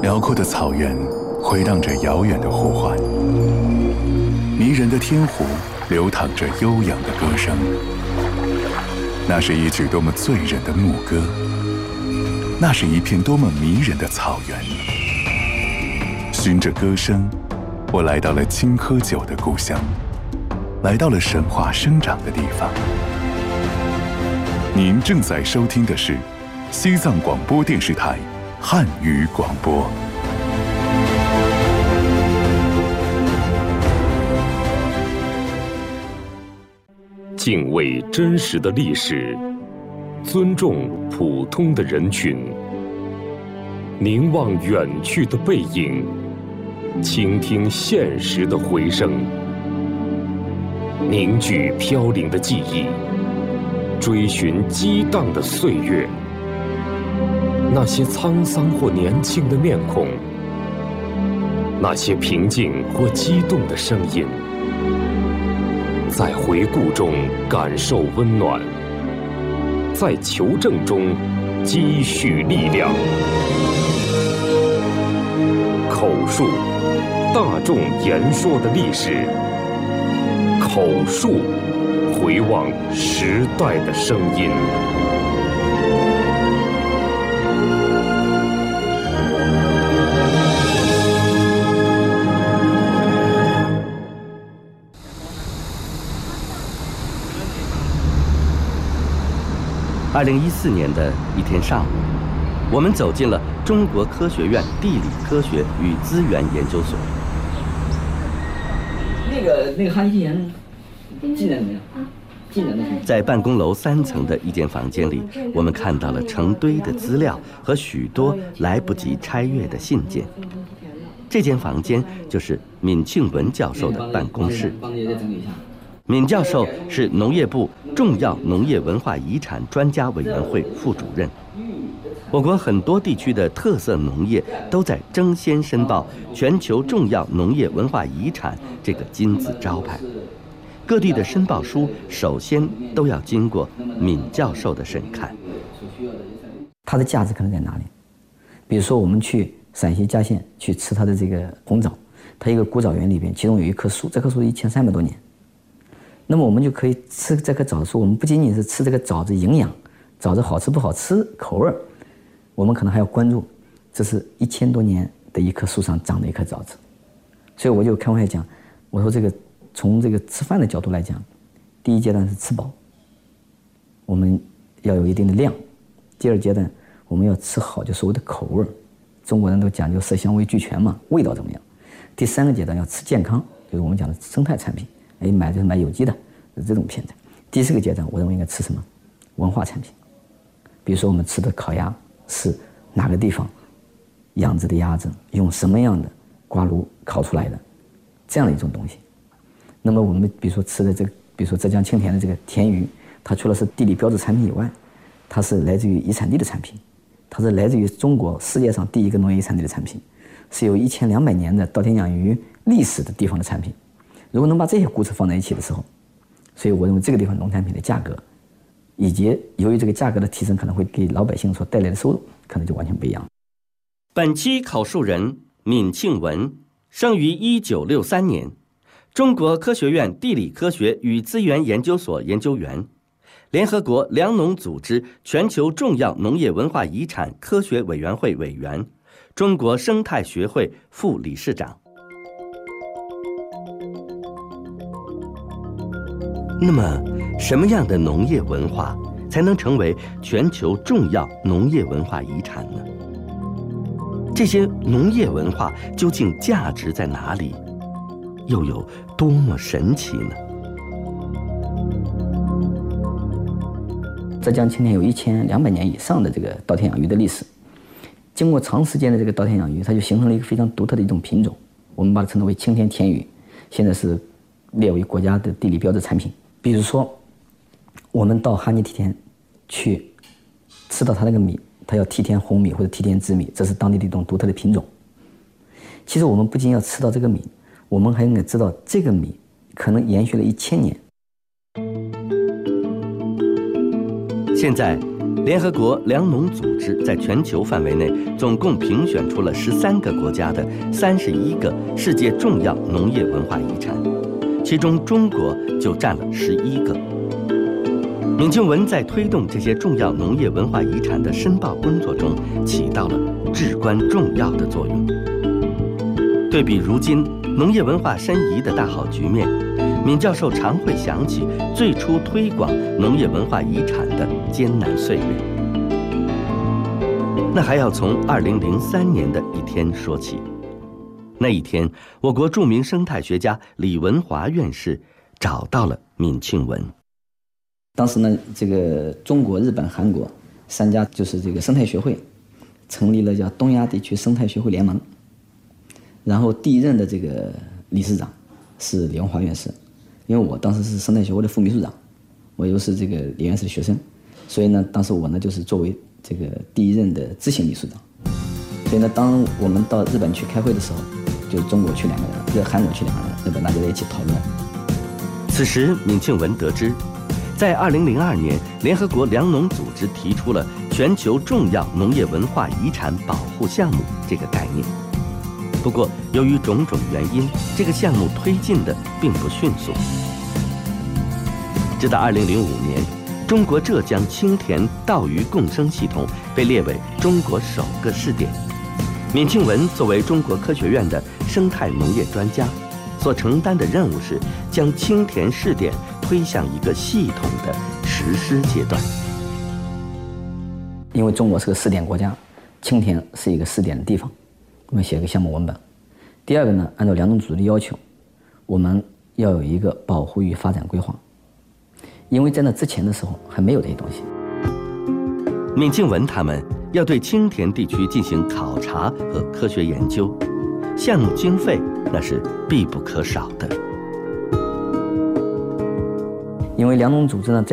辽阔的草原回荡着遥远的呼唤，迷人的天湖流淌着悠扬的歌声。那是一曲多么醉人的牧歌，那是一片多么迷人的草原。循着歌声，我来到了青稞酒的故乡，来到了神话生长的地方。您正在收听的是西藏广播电视台汉语广播。 敬畏真实的历史，尊重普通的人群，凝望远去的背影，倾听现实的回声，凝聚飘零的记忆，追寻激荡的岁月。那些沧桑或年轻的面孔，那些平静或激动的声音，在回顾中感受温暖，在求证中积蓄力量。口述大众言说的历史，口述回望时代的声音。 2014年的一天上午，我们走进了中国科学院地理科学与资源研究所。 那个哈尼提前进来了没有？进来了。 在办公楼3层的一间房间里，我们看到了成堆的资料和许多来不及拆阅的信件。这间房间就是闵庆文教授的办公室。闵教授是农业部重要农业文化遗产专家委员会副主任。我国很多地区的特色农业都在争先申报全球重要农业文化遗产这个金字招牌。各地的申报书首先都要经过闵教授的审看。 它的价值可能在哪里？比如说我们去陕西嘉县去吃它的这个红枣，它一个古枣园里边，其中有一棵树，这棵树1300多年。那么我们就可以吃这棵枣子，我们不仅仅是吃这个枣子营养，枣子好吃不好吃口味，我们可能还要关注，这是1000多年的一棵树上长的一颗枣子。所以我就开玩笑讲，我说这个从这个吃饭的角度来讲，第一阶段是吃饱，我们要有一定的量；第二阶段我们要吃好，就所谓的口味，中国人都讲究色香味俱全嘛，味道怎么样？第3个阶段要吃健康，就是我们讲的生态产品。就是买有机的，这种偏菜。第4个阶段，我认为应该吃什么？文化产品。比如说我们吃的烤鸭是哪个地方养殖的鸭子，用什么样的刮炉烤出来的，这样的一种东西。那么我们比如说吃的这个，比如说浙江青田的这个田鱼，它除了是地理标志产品以外，它是来自于遗产地的产品，它是来自于中国世界上第一个农业遗产地的产品，是有1200年的稻田养鱼历史的地方的产品。如果能把这些故事放在一起的时候，所以我认为这个地方农产品的价格，以及由于这个价格的提升，可能会给老百姓所带来的收入，可能就完全不一样。 本期口述人闵庆文，生于1963年，中国科学院地理科学与资源研究所研究员，联合国粮农组织全球重要农业文化遗产科学委员会委员，中国生态学会副理事长。那么，什么样的农业文化才能成为全球重要农业文化遗产呢？这些农业文化究竟价值在哪里，又有多么神奇呢？ 浙江青田有1200年以上的这个稻田养鱼的历史，经过长时间的这个稻田养鱼，它就形成了一个非常独特的一种品种，我们把它称之为青田田鱼，现在是列为国家的地理标志产品。比如说我们到哈尼提田去吃到它那个米，它叫梯田红米或者梯田紫米，这是当地的一种独特的品种。其实我们不仅要吃到这个米，我们还应该知道这个米可能延续了1000年。 现在联合国粮农组织在全球范围内总共评选出了13个国家的31个世界重要农业文化遗产，其中中国就占了11个。闵庆文在推动这些重要农业文化遗产的申报工作中起到了至关重要的作用。对比如今农业文化申遗的大好局面，闵教授常会想起最初推广农业文化遗产的艰难岁月。那还要从2003年的一天说起。那一天，我国著名生态学家李文华院士找到了闵庆文。 当时呢，这个中国、日本、韩国3家就是这个生态学会，成立了叫东亚地区生态学会联盟。然后第一任的这个理事长是李文华院士，因为我当时是生态学会的副秘书长，我又是这个李院士的学生，所以呢，当时我呢就是作为这个第一任的执行秘书长。所以呢，当我们到日本去开会的时候，就中国去2个人，韩国去2个人，日本大家在一起讨论。 此时，闵庆文得知，在2002年，联合国粮农组织提出了全球重要农业文化遗产保护项目这个概念。不过，由于种种原因，这个项目推进的并不迅速。直到2005年，中国浙江青田稻鱼共生系统被列为中国首个试点。闵庆文作为中国科学院的生态农业专家，所承担的任务是将青田试点推向一个系统的实施阶段。 因为中国是个试点国家，青田是一个试点的地方，我们写个项目文本。第二个呢，按照粮农组织的要求，我们要有一个保护与发展规划，因为在那之前的时候还没有这些东西。 闵庆文他们要对青田地区进行考察和科学研究，项目经费那是必不可少的。 因为粮农组织呢，